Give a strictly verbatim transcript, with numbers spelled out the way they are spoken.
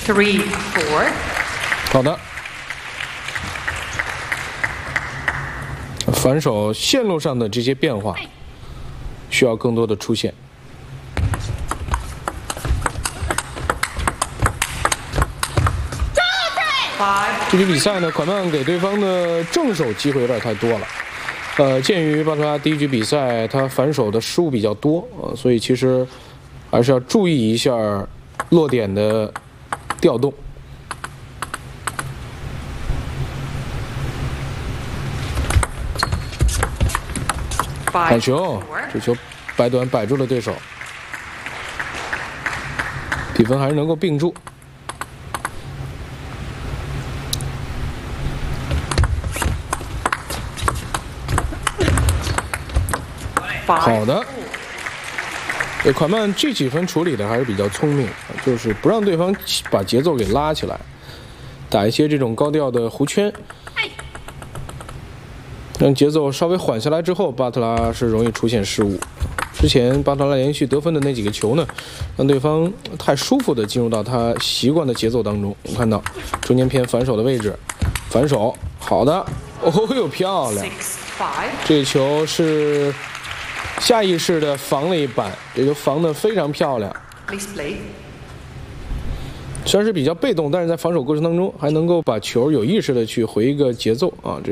Three, four. 好的。反手线路上的这些变化，需要更多的出现。这局比赛呢，款曼给对方的正手机会有点太多了。呃，鉴于巴特拉第一局比赛他反手的失误比较多，呃，所以其实还是要注意一下落点的调动。 好球！这球摆短摆住了对手，比分还是能够并住。好的，这款曼这几分处理的还是比较聪明，就是不让对方把节奏给拉起来，打一些这种高调的弧圈。 让节奏稍微缓下来之后，巴特拉是容易出现失误。之前巴特拉连续得分的那几个球呢，让对方太舒服的进入到他习惯的节奏当中。我们看到中间偏反手的位置，反手好的，哦呦漂亮！这球是下意识的防了一板，这球防得非常漂亮。虽然是比较被动，但是在防守过程当中还能够把球有意识的去回一个节奏啊。这